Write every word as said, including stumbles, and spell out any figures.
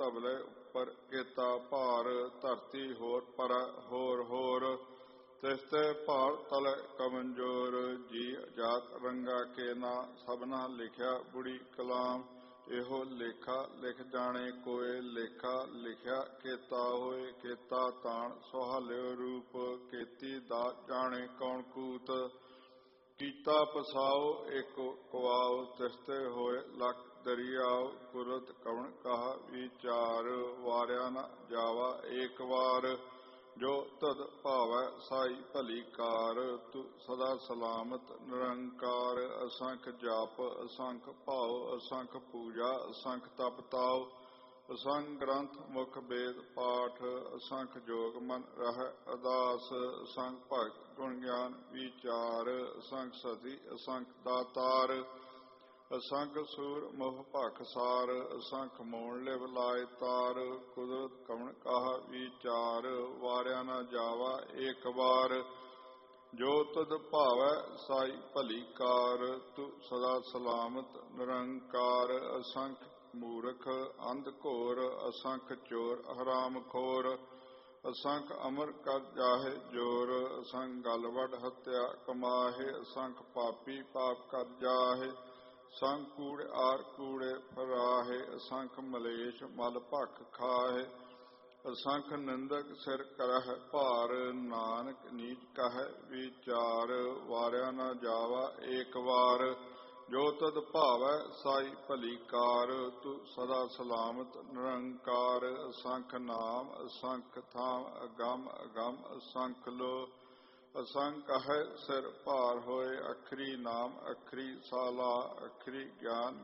ਧਬਲੇ ਉੱਪਰ ਕੀਤਾ ਭਾਰ, ਧਰਤੀ ਹੋਰ ਪਰ ਹੋਰ ਹੋਰ, ਤਿਸ ਤੇ ਭਾਰ ਤਲੇ ਕਮੰਜੋਰ। ਜੀ ਜਾਤ ਰੰਗਾ ਕੇ ਨਾ, ਸਭਨਾ ਲਿਖਿਆ ਬੁੜੀ ਕਲਾਮ। ਇਹੋ ਲੇਖਾ ਲਿਖ ਜਾਣੇ ਕੋਏ, ਲੇਖਾ ਲਿਖਿਆ ਕੀਤਾ ਹੋਏ। ਕੀਤਾ ਤਾਣ ਸੁਹਾਲਿਓ ਰੂਪ, ਕੀਤੀ ਦਾ ਜਾਣੇ ਕੌਣ ਕੂਤ। ਕੀਤਾ ਪਸਾਓ ਏਕੋ ਕਵਾਓ, ਤਿਸ ਤੇ ਹੋਏ ਲੱਖ ਦਰਿਆਓ। ਕੁਦਰਤ ਕਵਣ ਕਹਾ ਵਿਚਾਰ, ਵਾਰਿਆ ਨ ਜਾਵਾ ਏਕ ਵਾਰ। ਜੋ ਤਦ ਭਾਵੈ ਸਾਈ ਭਲੀ ਕਾਰ, ਤੂੰ ਸਦਾ ਸਲਾਮਤ ਨਿਰੰਕਾਰ। ਅਸੰਖ ਜਾਪ ਅਸੰਖ ਭਾਉ, ਅਸੰਖ ਪੂਜਾ ਅਸੰਖ ਤਪ ਤਾਉ। ਅਸੰਖ ਗ੍ਰੰਥ ਮੁਖ ਵੇਦ ਪਾਠ, ਅਸੰਖ ਜੋਗ ਮਨ ਰਹਿ ਅਰਦਾਸ। ਅਸੰਖ ਭਗਤ ਗੁਣ ਗਿਆਨ ਵਿਚਾਰ, ਅਸੰਖ ਸਤੀ ਅਸੰਖ ਦਾਤਾਰ। ਅਸੰਖ ਸੂਰ ਮੋਹ ਭਖ ਸਾਰ, ਅਸੰਖ ਮੋਣ ਲਿਵ ਲਾਇ ਤਾਰ। ਕੁਦਰਤ ਕਵਣ ਕਹਾ ਵਿਚਾਰ, ਵਾਰਿਆ ਨ ਜਾਵਾ ਏਕ ਵਾਰ। ਜੋ ਤਦ ਭਾਵੈ ਸਾਈ ਭਲੀ ਕਾਰ, ਤੂੰ ਸਦਾ ਸਲਾਮਤ ਨਿਰੰਕਾਰ। ਅਸੰਖ ਮੂਰਖ ਅੰਧ ਘੋਰ, ਅਸੰਖ ਚੋਰ ਹਰਾਮ ਖੋਰ। ਅਸੰਖ ਅਮਰ ਕਰ ਜਾਹੇ ਜੋਰ, ਅਸੰਖ ਗਲ ਵੱਡ ਹੱਤਿਆ ਕਮਾਹੇ। ਅਸੰਖ ਪਾਪੀ ਪਾਪ ਕਰ ਜਾਹੇ, ਸੰਖ ਕੂੜੇ ਆਰ ਕੂੜੇ ਫਰਾਹੇ। ਅਸੰਖ ਮਲੇਛ ਮਲ ਭਖ ਖਾਹੇ, ਅਸੰਖ ਨਿੰਦਕ ਸਿਰ ਕਰਹਿ ਭਾਰ। ਨਾਨਕ ਨੀਚ ਕਹਿ ਵਿਚਾਰ, ਵਾਰਿਆ ਨ ਜਾਵਾ ਏਕ ਵਾਰ। ਜੋ ਤਦ ਭਾਵੈ ਸਾਈ ਭਲੀ ਕਾਰ, ਤੂੰ ਸਦਾ ਸਲਾਮਤ ਨਿਰੰਕਾਰ। ਅਸੰਖ ਨਾਮ ਅਸੰਖ ਥਾਮ, ਅਗੰਮ ਅਗੰਮ ਅਸੰਖ ਲੋ। ਅਸੰਖ ਕਹੈ ਸਿਰ ਭਾਰ ਹੋਏ, ਅਖਰੀ ਨਾਮ ਅਖਰੀ ਸਾਲਾ। ਅਖਰੀ ਗਿਆਨ